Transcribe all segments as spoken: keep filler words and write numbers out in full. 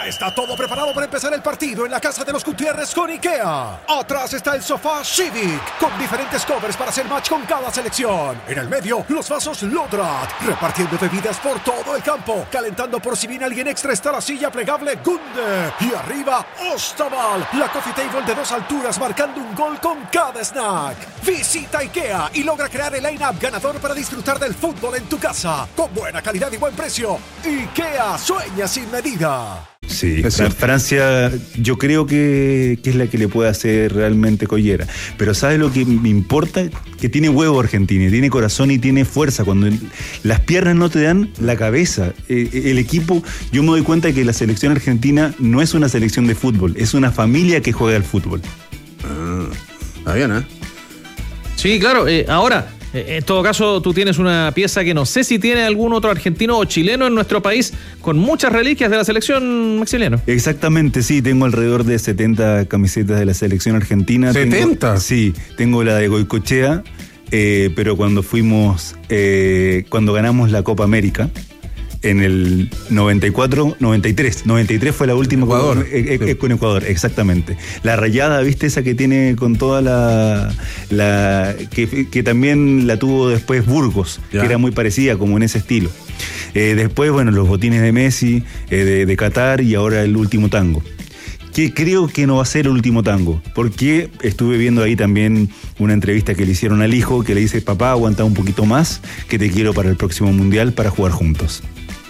Ya está todo preparado para empezar el partido en la casa de los Gutiérrez con IKEA. Atrás está el sofá Civic, con diferentes covers para hacer match con cada selección. En el medio, los vasos Lodrat, repartiendo bebidas por todo el campo. Calentando por si viene alguien extra está la silla plegable Gunde. Y arriba, Ostaval, la coffee table de dos alturas marcando un gol con cada snack. Visita IKEA y logra crear el line-up ganador para disfrutar del fútbol en tu casa. Con buena calidad y buen precio. IKEA, sueña sin medida. Sí, Francia yo creo que, que es la que le puede hacer realmente collera. Pero ¿sabes lo que me importa? Que tiene huevo Argentina, tiene corazón y tiene fuerza. Cuando el, las piernas no te dan, la cabeza. Eh, el equipo, yo me doy cuenta de que la selección argentina no es una selección de fútbol, es una familia que juega al fútbol. Ah, está bien, ¿eh? Sí, claro. Eh, ahora... En todo caso, tú tienes una pieza que no sé si tiene algún otro argentino o chileno en nuestro país con muchas reliquias de la selección, Maximiliano. Exactamente, sí, tengo alrededor de setenta camisetas de la selección argentina. ¿setenta? Tengo, sí, tengo la de Goicoechea, eh, pero cuando fuimos, eh, cuando ganamos la Copa América, en el noventa y cuatro, noventa y tres. noventa y tres fue la última Ecuador. Con, eh, eh, con Ecuador, exactamente. La rayada, ¿viste? Esa que tiene con toda la... la que, que también la tuvo después Burgos, ya. Que era muy parecida, como en ese estilo. Eh, después, bueno, los botines de Messi, eh, de, de Qatar y ahora el último tango. Que creo que no va a ser el último tango, porque estuve viendo ahí también una entrevista que le hicieron al hijo, que le dice: papá, aguanta un poquito más, que te quiero para el próximo Mundial para jugar juntos.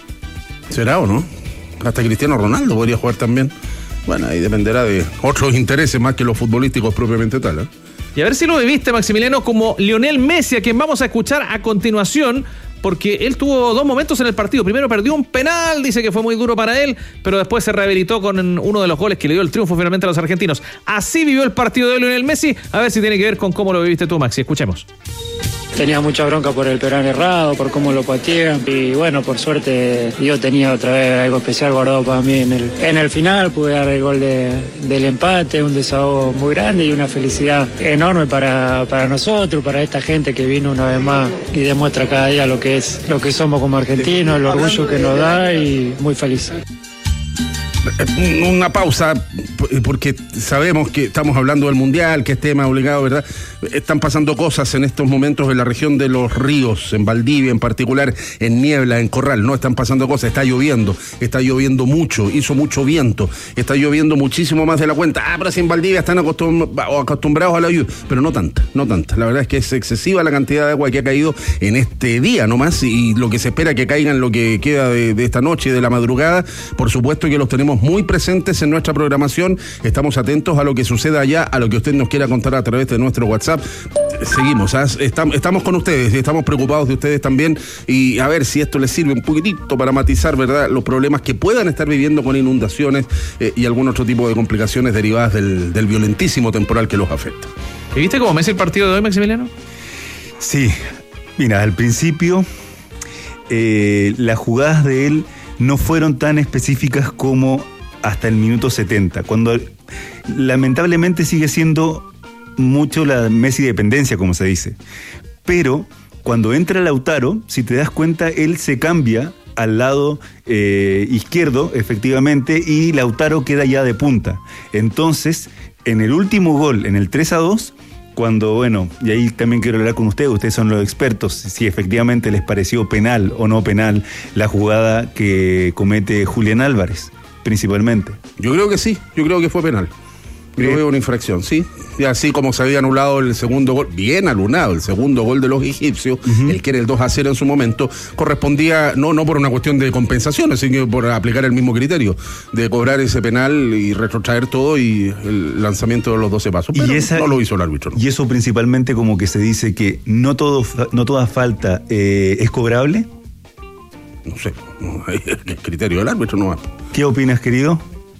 ¿Será o no? Hasta Cristiano Ronaldo podría jugar también. Bueno, ahí dependerá de otros intereses más que los futbolísticos propiamente tal, ¿eh? Y a ver si lo viviste, Maximiliano, como Lionel Messi, a quien vamos a escuchar a continuación, porque él tuvo dos momentos en el partido. Primero perdió un penal, dice que fue muy duro para él, pero después se rehabilitó con uno de los goles que le dio el triunfo finalmente a los argentinos. Así vivió el partido de Lionel Messi. A ver si tiene que ver con cómo lo viviste tú, Maxi. Escuchemos. Tenía mucha bronca por el penal errado, por cómo lo patean. Y bueno, por suerte yo tenía otra vez algo especial guardado para mí en el, en el final. Pude dar el gol de, del empate, un desahogo muy grande y una felicidad enorme para, para nosotros, para esta gente que vino una vez más y demuestra cada día lo que es, lo que somos como argentinos, el orgullo que nos da y muy feliz. Una pausa, porque sabemos que estamos hablando del Mundial, que es tema obligado, ¿verdad? Están pasando cosas en estos momentos en la región de los ríos, en Valdivia en particular, en Niebla, en Corral, no están pasando cosas, está lloviendo, está lloviendo mucho, hizo mucho viento, está lloviendo muchísimo más de la cuenta. Ah, pero si en Valdivia están acostum- acostumbrados a la lluvia, pero no tanta, no tanta. La verdad es que es excesiva la cantidad de agua que ha caído en este día nomás, y lo que se espera que caiga en lo que queda de, de esta noche y de la madrugada. Por supuesto que los tenemos muy presentes en nuestra programación, estamos atentos a lo que suceda allá, a lo que usted nos quiera contar a través de nuestro WhatsApp. Seguimos, ¿eh? estamos, estamos con ustedes, estamos preocupados de ustedes también, y a ver si esto les sirve un poquitito para matizar, ¿verdad?, los problemas que puedan estar viviendo con inundaciones eh, y algún otro tipo de complicaciones derivadas del, del violentísimo temporal que los afecta. ¿Y viste cómo Messi el partido de hoy, Maximiliano? Sí, mira, al principio eh, las jugadas de él no fueron tan específicas como hasta el minuto setenta, cuando lamentablemente sigue siendo mucho la Messi dependencia, como se dice. Pero cuando entra Lautaro, si te das cuenta, él se cambia al lado eh, izquierdo, efectivamente, y Lautaro queda ya de punta. Entonces, en el último gol, en el tres a dos, cuando, bueno, y ahí también quiero hablar con ustedes, ustedes son los expertos, si efectivamente les pareció penal o no penal la jugada que comete Julián Álvarez, principalmente. Yo creo que sí, yo creo que fue penal. Yo ¿Eh? veo una infracción, sí. Y así como se había anulado el segundo gol, bien anulado el segundo gol de los egipcios, uh-huh. el que era el dos a cero en su momento, correspondía, no, no por una cuestión de compensación, sino por aplicar el mismo criterio, de cobrar ese penal y retrotraer todo y el lanzamiento de los doce pasos. Pero y esa, no lo hizo el árbitro. ¿No? Y eso principalmente como que se dice que no, todo, no toda falta eh, es cobrable. No sé, no, el criterio del árbitro no va. ¿Qué opinas, querido?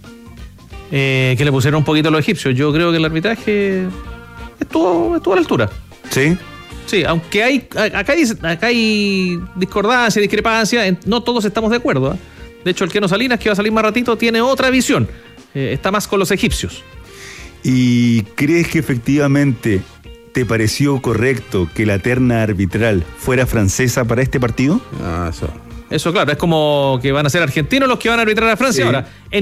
Eh, que le pusieron un poquito a los egipcios. Yo creo que el arbitraje estuvo, estuvo a la altura. ¿Sí? Sí, aunque hay acá hay, acá hay discordancia, discrepancia, no todos estamos de acuerdo, ¿eh? De hecho, el Keno Salinas, que va a salir más ratito, tiene otra visión. Eh, está más con los egipcios. ¿Y crees que efectivamente te pareció correcto que la terna arbitral fuera francesa para este partido? Ah, eso. Eso, claro, es como que van a ser argentinos los que van a arbitrar a Francia. Sí. Ahora, en